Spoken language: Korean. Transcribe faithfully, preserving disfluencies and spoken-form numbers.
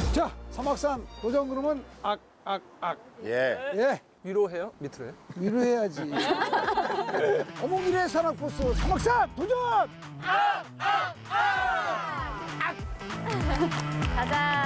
자, 사막산 도전 그러면 악, 악, 악. 예. 예, 위로 해요? 밑으로 해요? 위로 해야지. 어몽일의 산악버스 사막산 도전! 가자.